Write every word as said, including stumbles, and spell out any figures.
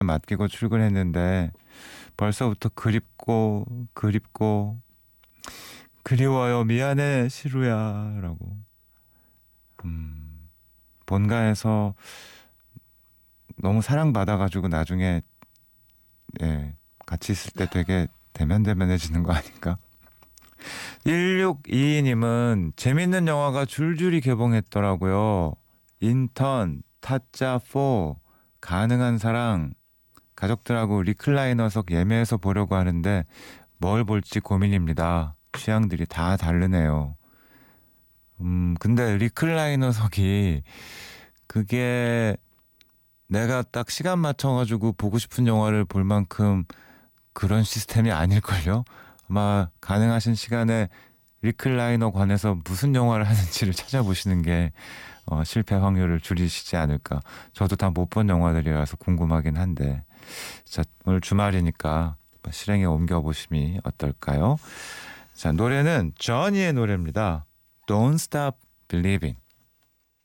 맡기고 출근했는데 벌써부터 그립고 그립고 그리워요. 미안해 시루야 라고. 음, 본가에서 너무 사랑받아가지고 나중에 예, 같이 있을 때 되게 대면대면해지는 거 아닌가? 일육이이 님은 재밌는 영화가 줄줄이 개봉했더라고요. 인턴, 타짜 사, 가능한 사랑. 가족들하고 리클라이너석 예매해서 보려고 하는데 뭘 볼지 고민입니다. 취향들이 다 다르네요. 음, 근데 리클라이너석이 그게 내가 딱 시간 맞춰가지고 보고 싶은 영화를 볼 만큼 그런 시스템이 아닐걸요? 아마 가능하신 시간에 리클라이너 관해서 무슨 영화를 하는지를 찾아보시는 게 어, 실패 확률을 줄이시지 않을까. 저도 다 못 본 영화들이라서 궁금하긴 한데. 자, 오늘 주말이니까 실행에 옮겨보심이 어떨까요? 자, 노래는 저니의 노래입니다. Don't Stop Believing.